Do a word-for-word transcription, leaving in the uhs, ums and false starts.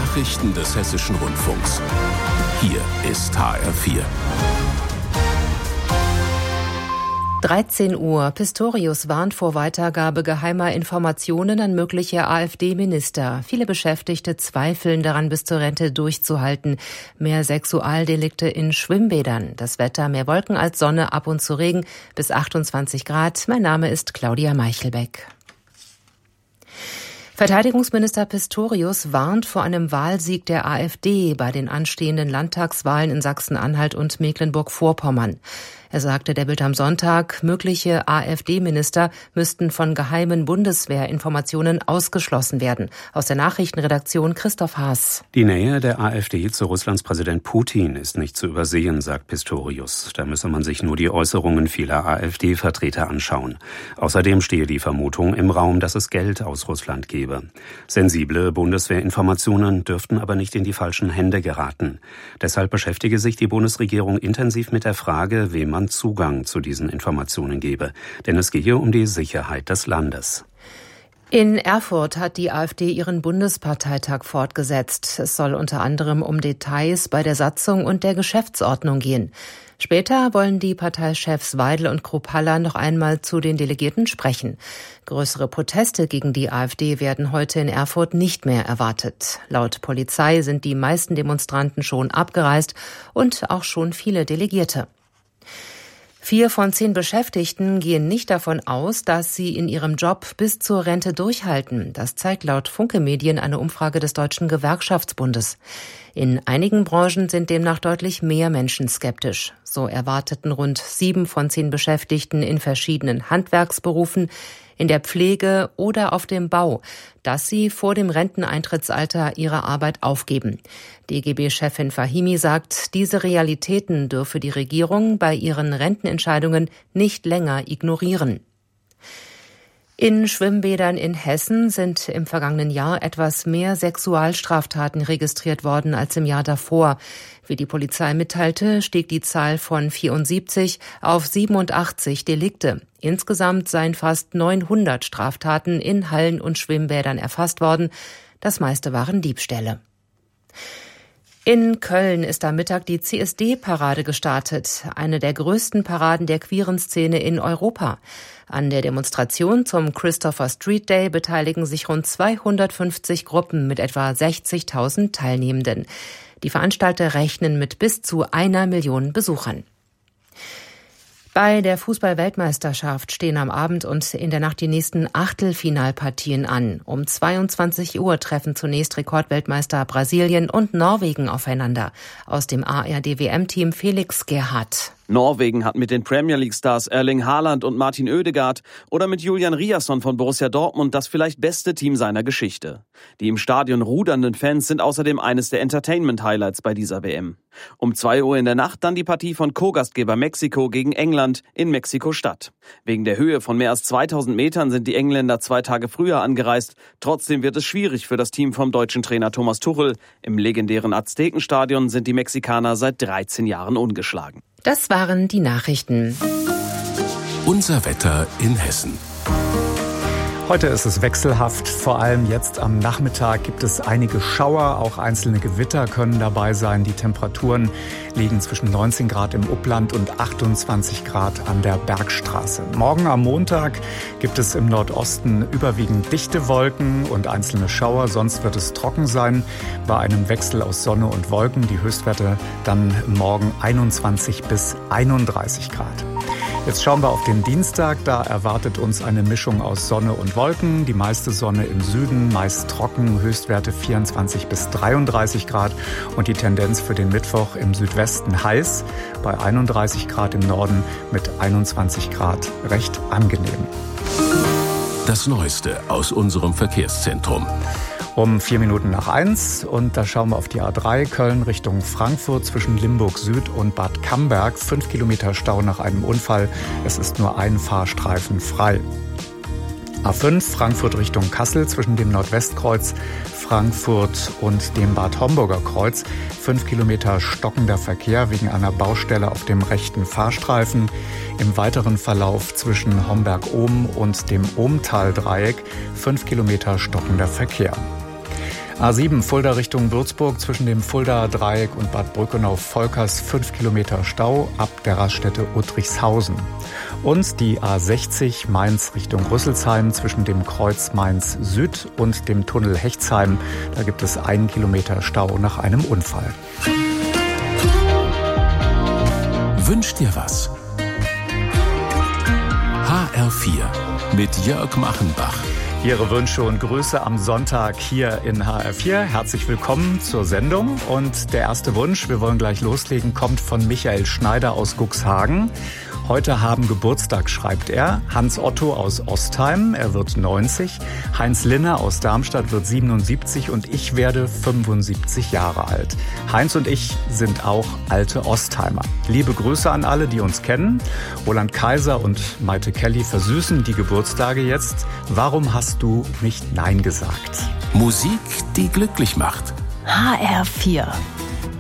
Nachrichten des Hessischen Rundfunks. Hier ist H R vier. dreizehn Uhr. Pistorius warnt vor Weitergabe geheimer Informationen an mögliche AfD-Minister. Viele Beschäftigte zweifeln daran, bis zur Rente durchzuhalten. Mehr Sexualdelikte in Schwimmbädern. Das Wetter, mehr Wolken als Sonne, ab und zu Regen, bis achtundzwanzig Grad. Mein Name ist Claudia Meichelbeck. Verteidigungsminister Pistorius warnt vor einem Wahlsieg der AfD bei den anstehenden Landtagswahlen in Sachsen-Anhalt und Mecklenburg-Vorpommern. Er sagte der Bild am Sonntag, mögliche AfD-Minister müssten von geheimen Bundeswehrinformationen ausgeschlossen werden. Aus der Nachrichtenredaktion Christoph Haas. Die Nähe der AfD zu Russlands Präsident Putin ist nicht zu übersehen, sagt Pistorius. Da müsse man sich nur die Äußerungen vieler AfD-Vertreter anschauen. Außerdem stehe die Vermutung im Raum, dass es Geld aus Russland gebe. Sensible Bundeswehrinformationen dürften aber nicht in die falschen Hände geraten. Deshalb beschäftige sich die Bundesregierung intensiv mit der Frage, wem man Zugang zu diesen Informationen gebe. Denn es gehe um die Sicherheit des Landes. In Erfurt hat die AfD ihren Bundesparteitag fortgesetzt. Es soll unter anderem um Details bei der Satzung und der Geschäftsordnung gehen. Später wollen die Parteichefs Weidel und Kruppalla noch einmal zu den Delegierten sprechen. Größere Proteste gegen die AfD werden heute in Erfurt nicht mehr erwartet. Laut Polizei sind die meisten Demonstranten schon abgereist und auch schon viele Delegierte. Vier von zehn Beschäftigten gehen nicht davon aus, dass sie in ihrem Job bis zur Rente durchhalten. Das zeigt laut Funke Medien eine Umfrage des Deutschen Gewerkschaftsbundes. In einigen Branchen sind demnach deutlich mehr Menschen skeptisch. So erwarteten rund sieben von zehn Beschäftigten in verschiedenen Handwerksberufen, in der Pflege oder auf dem Bau, dass sie vor dem Renteneintrittsalter ihre Arbeit aufgeben. D G B-Chefin Fahimi sagt, diese Realitäten dürfe die Regierung bei ihren Rentenentscheidungen nicht länger ignorieren. In Schwimmbädern in Hessen sind im vergangenen Jahr etwas mehr Sexualstraftaten registriert worden als im Jahr davor. Wie die Polizei mitteilte, stieg die Zahl von vierundsiebzig auf siebenundachtzig Delikte. Insgesamt seien fast neunhundert Straftaten in Hallen und Schwimmbädern erfasst worden. Das meiste waren Diebstähle. In Köln ist am Mittag die C S D-Parade gestartet, eine der größten Paraden der queeren Szene in Europa. An der Demonstration zum Christopher Street Day beteiligen sich rund zweihundertfünfzig Gruppen mit etwa sechzigtausend Teilnehmenden. Die Veranstalter rechnen mit bis zu einer Million Besuchern. Bei der Fußball-Weltmeisterschaft stehen am Abend und in der Nacht die nächsten Achtelfinalpartien an. Um zweiundzwanzig Uhr treffen zunächst Rekordweltmeister Brasilien und Norwegen aufeinander. Aus dem A R D W M-Team Felix Gerhardt. Norwegen hat mit den Premier League-Stars Erling Haaland und Martin Oedegaard oder mit Julian Riasson von Borussia Dortmund das vielleicht beste Team seiner Geschichte. Die im Stadion rudernden Fans sind außerdem eines der Entertainment-Highlights bei dieser W M. Um zwei Uhr in der Nacht dann die Partie von Co-Gastgeber Mexiko gegen England in Mexiko-Stadt. Wegen der Höhe von mehr als zweitausend Metern sind die Engländer zwei Tage früher angereist. Trotzdem wird es schwierig für das Team vom deutschen Trainer Thomas Tuchel. Im legendären Aztekenstadion sind die Mexikaner seit dreizehn Jahren ungeschlagen. Das waren die Nachrichten. Unser Wetter in Hessen. Heute ist es wechselhaft, vor allem jetzt am Nachmittag gibt es einige Schauer, auch einzelne Gewitter können dabei sein. Die Temperaturen liegen zwischen neunzehn Grad im Upland und achtundzwanzig Grad an der Bergstraße. Morgen am Montag gibt es im Nordosten überwiegend dichte Wolken und einzelne Schauer, sonst wird es trocken sein. Bei einem Wechsel aus Sonne und Wolken die Höchstwerte dann morgen einundzwanzig bis einunddreißig Grad. Jetzt schauen wir auf den Dienstag, da erwartet uns eine Mischung aus Sonne und Wolken. Die meiste Sonne im Süden, meist trocken, Höchstwerte vierundzwanzig bis dreiunddreißig Grad. Und die Tendenz für den Mittwoch im Südwesten heiß, bei einunddreißig Grad im Norden mit einundzwanzig Grad recht angenehm. Das Neueste aus unserem Verkehrszentrum. Um vier Minuten nach eins und da schauen wir auf die A drei Köln Richtung Frankfurt zwischen Limburg Süd und Bad Camberg. Fünf Kilometer Stau nach einem Unfall. Es ist nur ein Fahrstreifen frei. A fünf Frankfurt Richtung Kassel zwischen dem Nordwestkreuz Frankfurt und dem Bad Homburger Kreuz. Fünf Kilometer stockender Verkehr wegen einer Baustelle auf dem rechten Fahrstreifen. Im weiteren Verlauf zwischen Homberg-Ohm und dem Ohmtal-Dreieck fünf Kilometer stockender Verkehr. A sieben Fulda Richtung Würzburg zwischen dem Fuldaer Dreieck und Bad Brückenau-Volkers fünf Kilometer Stau ab der Raststätte Uttrichshausen. Und die A sechzig Mainz Richtung Rüsselsheim zwischen dem Kreuz Mainz Süd und dem Tunnel Hechtsheim. Da gibt es einen Kilometer Stau nach einem Unfall. Wünsch dir was? H R vier mit Jörg Machenbach. Ihre Wünsche und Grüße am Sonntag hier in H R vier. Herzlich willkommen zur Sendung. Und der erste Wunsch, wir wollen gleich loslegen, kommt von Michael Schneider aus Cuxhagen. Heute haben Geburtstag, schreibt er. Hans Otto aus Ostheim, er wird neunzig. Heinz Linner aus Darmstadt wird siebenundsiebzig und ich werde fünfundsiebzig Jahre alt. Heinz und ich sind auch alte Ostheimer. Liebe Grüße an alle, die uns kennen. Roland Kaiser und Maite Kelly versüßen die Geburtstage jetzt. Warum hast du nicht Nein gesagt? Musik, die glücklich macht. H R vier.